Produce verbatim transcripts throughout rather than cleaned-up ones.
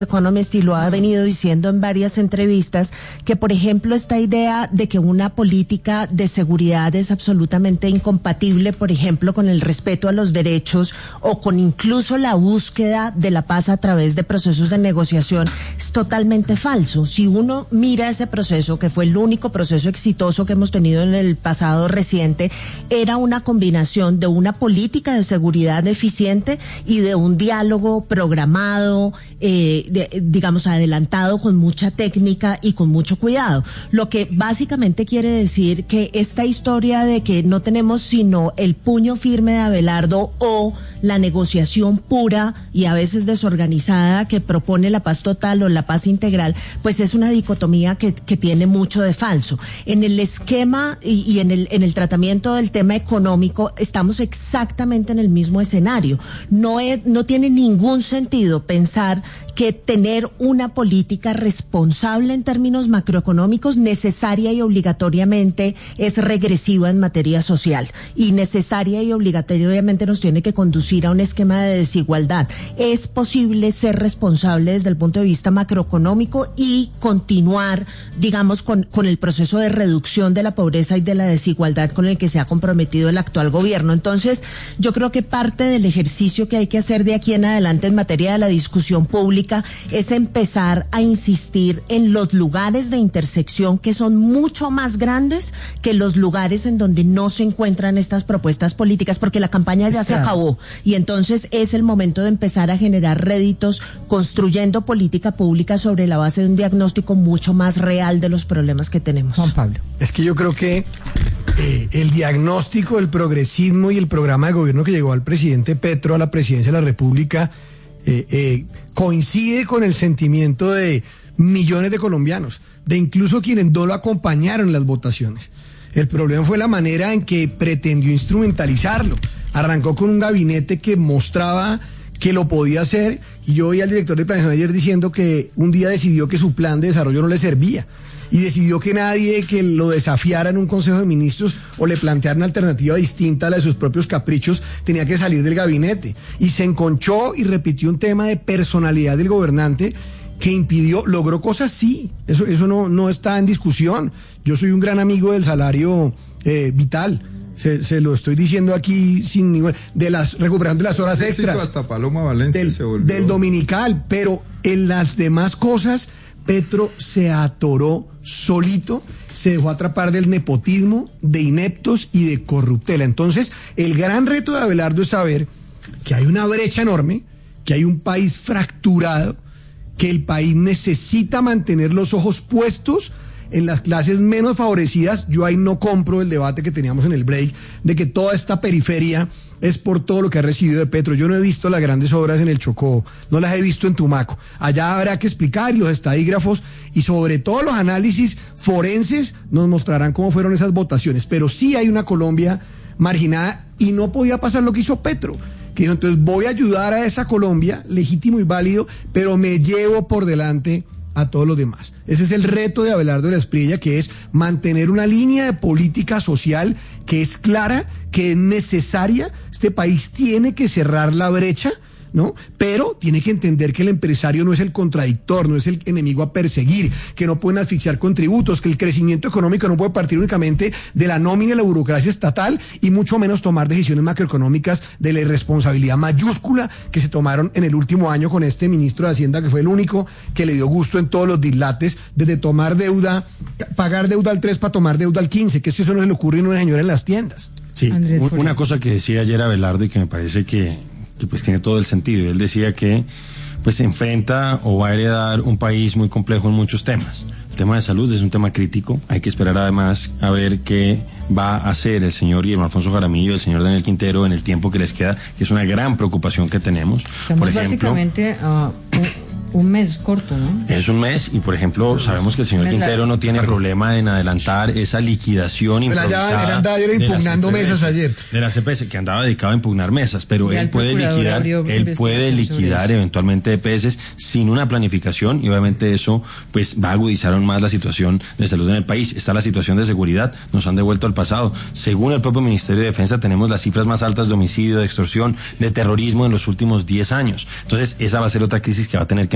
Economist y lo ha venido diciendo en varias entrevistas, que por ejemplo esta idea de que una política de seguridad es absolutamente incompatible, por ejemplo, con el respeto a los derechos o con incluso la búsqueda de la paz a través de procesos de negociación, es totalmente falso. Si uno mira ese proceso, que fue el único proceso exitoso que hemos tenido en el pasado reciente, era una combinación de una política de seguridad eficiente y de un diálogo programado, eh, De, digamos, adelantado con mucha técnica y con mucho cuidado. Lo que básicamente quiere decir que esta historia de que no tenemos sino el puño firme de Abelardo o la negociación pura y a veces desorganizada que propone la paz total o la paz integral, pues es una dicotomía que, que tiene mucho de falso. En el esquema y, y en el, en el tratamiento del tema económico estamos exactamente en el mismo escenario. No es, no tiene ningún sentido pensar que tener una política responsable en términos macroeconómicos necesaria y obligatoriamente es regresiva en materia social, y necesaria y obligatoriamente nos tiene que conducir a un esquema de desigualdad. Es posible ser responsable desde el punto de vista macroeconómico y continuar, digamos, con, con el proceso de reducción de la pobreza y de la desigualdad con el que se ha comprometido el actual gobierno. Entonces, yo creo que parte del ejercicio que hay que hacer de aquí en adelante en materia de la discusión pública es empezar a insistir en los lugares de intersección que son mucho más grandes que los lugares en donde no se encuentran estas propuestas políticas, porque la campaña ya se acabó y entonces es el momento de empezar a generar réditos construyendo política pública sobre la base de un diagnóstico mucho más real de los problemas que tenemos. Juan Pablo. Es que yo creo que eh, el diagnóstico del progresismo y el programa de gobierno que llegó al presidente Petro a la presidencia de la República Eh, eh, coincide con el sentimiento de millones de colombianos, de incluso quienes no lo acompañaron en las votaciones. El problema fue la manera en que pretendió instrumentalizarlo. Arrancó con un gabinete que mostraba que lo podía hacer, y yo oí al director de planeación ayer diciendo que un día decidió que su plan de desarrollo no le servía, y decidió que nadie que lo desafiara en un consejo de ministros o le planteara una alternativa distinta a la de sus propios caprichos tenía que salir del gabinete, y se enconchó y repitió un tema de personalidad del gobernante que impidió, logró cosas sí, eso, eso no, no está en discusión. Yo soy un gran amigo del salario eh, vital, se, se lo estoy diciendo aquí sin ningún, de las recuperación de las horas extras, hasta Paloma Valencia del, se volvió... del dominical, pero en las demás cosas Petro se atoró solito, se dejó atrapar del nepotismo, de ineptos y de corruptela. Entonces, el gran reto de Abelardo es saber que hay una brecha enorme, que hay un país fracturado, que el país necesita mantener los ojos puestos en las clases menos favorecidas. Yo ahí no compro el debate que teníamos en el break de que toda esta periferia es por todo lo que ha recibido de Petro. Yo no he visto las grandes obras en el Chocó, no las he visto en Tumaco. Allá habrá que explicar, y los estadígrafos y sobre todo los análisis forenses nos mostrarán cómo fueron esas votaciones. Pero sí hay una Colombia marginada, y no podía pasar lo que hizo Petro, que dijo: entonces voy a ayudar a esa Colombia, legítimo y válido, pero me llevo por delante a todos los demás. Ese es el reto de Abelardo de la Espriella, que es mantener una línea de política social que es clara, que es necesaria. Este país tiene que cerrar la brecha, ¿no? Pero tiene que entender que el empresario no es el contradictor, no es el enemigo a perseguir, que no pueden asfixiar con tributos, que el crecimiento económico no puede partir únicamente de la nómina y la burocracia estatal, y mucho menos tomar decisiones macroeconómicas de la irresponsabilidad mayúscula que se tomaron en el último año con este ministro de Hacienda, que fue el único que le dio gusto en todos los dislates, desde tomar deuda, pagar deuda al tres para tomar deuda al quince, que es que eso no se le ocurre a una señora en las tiendas. Sí, Andrés, una cosa que decía ayer Abelardo y que me parece que que pues tiene todo el sentido. Él decía que pues se enfrenta o va a heredar un país muy complejo en muchos temas. El tema de salud es un tema crítico. Hay que esperar además a ver qué va a hacer el señor Guillermo Alfonso Jaramillo y el señor Daniel Quintero en el tiempo que les queda, que es una gran preocupación que tenemos. Estamos por ejemplo, básicamente uh, un, un mes corto, ¿no? Es un mes, y por ejemplo sabemos que el señor Quintero no tiene problema en adelantar esa liquidación improvisada. Él andaba ayer impugnando mesas ayer. De la C P S, que andaba dedicado a impugnar mesas, pero él puede liquidar, él puede liquidar eventualmente E P S sin una planificación, y obviamente eso pues va a agudizar aún más la situación de salud en el país. Está la situación de seguridad, nos han devuelto al pasado. Según el propio Ministerio de Defensa, tenemos las cifras más altas de homicidio, de extorsión, de terrorismo en los últimos diez años. Entonces, esa va a ser otra crisis que va a tener que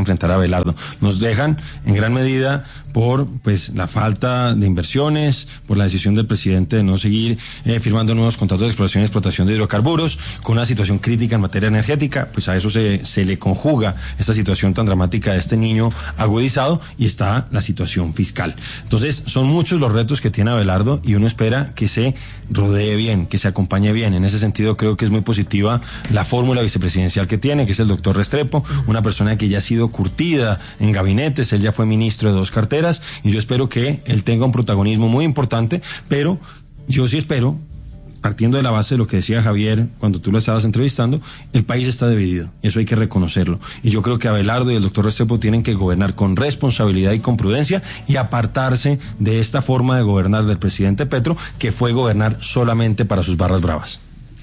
enfrentar a Abelardo. Nos dejan en gran medida por pues la falta de inversiones, por la decisión del presidente de no seguir eh, firmando nuevos contratos de exploración y explotación de hidrocarburos, con una situación crítica en materia energética. Pues a eso se, se le conjuga esta situación tan dramática de este niño agudizado, y está la situación fiscal. Entonces son muchos los retos que tiene Abelardo, y uno espera que se rodee bien, que se acompañe bien. En ese sentido creo que es muy positiva la fórmula vicepresidencial que tiene, que es el doctor Restrepo, una persona que ya ha sido curtida en gabinetes, él ya fue ministro de dos carteras, y yo espero que él tenga un protagonismo muy importante, pero yo sí espero, partiendo de la base de lo que decía Javier cuando tú lo estabas entrevistando, el país está dividido, y eso hay que reconocerlo. Y yo creo que Abelardo y el doctor Restrepo tienen que gobernar con responsabilidad y con prudencia, y apartarse de esta forma de gobernar del presidente Petro, que fue gobernar solamente para sus barras bravas.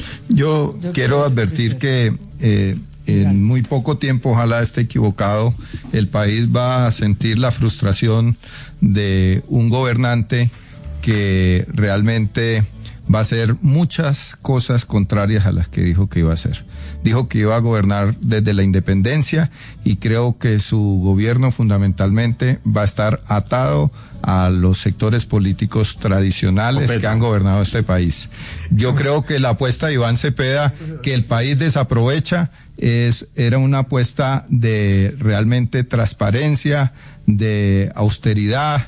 Yo, yo quiero advertir que eh, en muy poco tiempo, ojalá esté equivocado, el país va a sentir la frustración de un gobernante que realmente va a hacer muchas cosas contrarias a las que dijo que iba a hacer. Dijo que iba a gobernar desde la independencia, y creo que su gobierno fundamentalmente va a estar atado a los sectores políticos tradicionales que han gobernado este país. Yo creo que la apuesta de Iván Cepeda, que el país desaprovecha, es era una apuesta de realmente transparencia, de austeridad.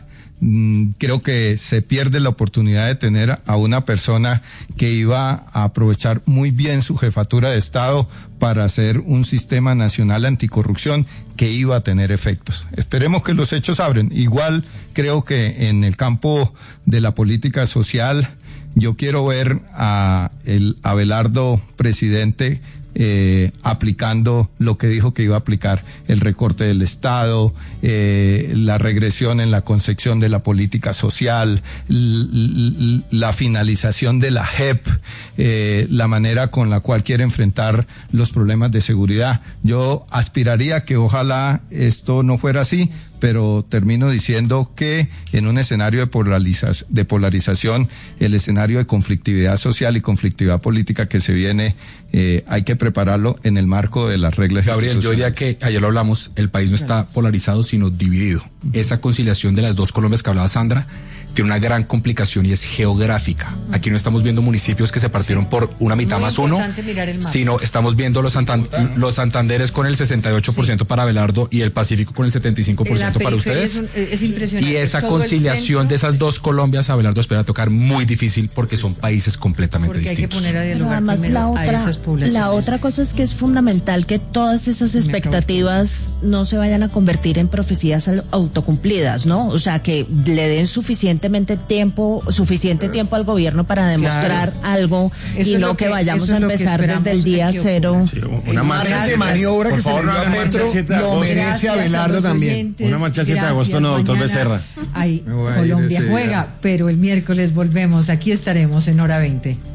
Creo que se pierde la oportunidad de tener a una persona que iba a aprovechar muy bien su jefatura de Estado para hacer un sistema nacional anticorrupción que iba a tener efectos. Esperemos que los hechos abren. Igual creo que en el campo de la política social, yo quiero ver a el Abelardo presidente Eh, aplicando lo que dijo que iba a aplicar: el recorte del Estado, eh, la regresión en la concepción de la política social, l- l- la finalización de la J E P, eh, la manera con la cual quiere enfrentar los problemas de seguridad. Yo aspiraría que ojalá esto no fuera así, pero termino diciendo que en un escenario de, polariza- de polarización, el escenario de conflictividad social y conflictividad política que se viene, eh, hay que prepararlo en el marco de las reglas. Gabriel, yo diría que, ayer lo hablamos, el país no está polarizado, sino dividido. Uh-huh. Esa conciliación de las dos Colombias que hablaba Sandra tiene una gran complicación, y es geográfica. Uh-huh. Aquí no estamos viendo municipios que se partieron sí. por una mitad Muy más uno, sino estamos viendo los, Santan- los Santanderes con el sesenta y ocho por ciento sí. para Abelardo, y el Pacífico con el setenta y cinco por ciento para ustedes. Es, un, es impresionante. Y esa Todo conciliación de esas dos Colombias, Abelardo espera tocar muy difícil, porque son países completamente porque distintos. Hay que poner a dialogar además, la otra, a esas poblaciones. La otra cosa es que es fundamental que todas esas expectativas no se vayan a convertir en profecías autocumplidas, ¿no? O sea, que le den suficientemente tiempo, suficiente tiempo al gobierno para demostrar claro. algo, eso y no que, que vayamos a empezar desde el día cero. Sí, una marcha de maniobra que se le dio a Petro lo merece Abelardo también. Una marcha el siete de agosto, no, doctor Becerra. Ay, Colombia juega, pero el miércoles volvemos. Aquí estaremos en Hora veinte.